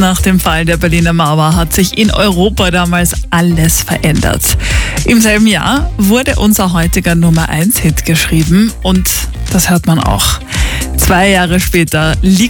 Nach dem Fall der Berliner Mauer hat sich in Europa damals alles verändert. Im selben Jahr wurde unser heutiger Nummer 1 Hit geschrieben und das hört man auch. 2 Jahre später liegt